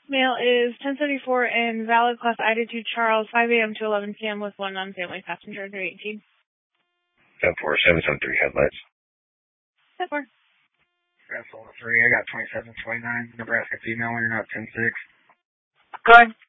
Mail is 1074 in valid class ID to Charles, 5 a.m. to 11 p.m. with one non-family passenger under 18. 10-4, 773 headlights. 10-4. Vessel 3, I got 2729, Nebraska female, you're not 10-6. Go ahead.